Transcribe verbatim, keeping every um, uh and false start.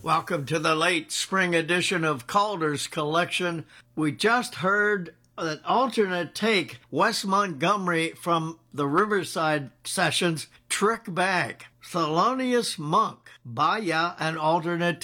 Welcome to the late spring edition of Calder's Collection. We just heard an alternate take, Wes Montgomery from the Riverside Sessions, Trick Bag. Thelonious Monk, Baya, an alternate